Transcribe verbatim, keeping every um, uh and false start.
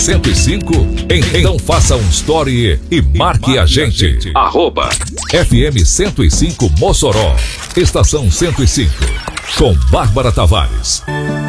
cento e cinco? Então faça um story e marque a gente. Arroba F M cento e cinco Mossoró. Estação cento e cinco. Com Bárbara Tavares.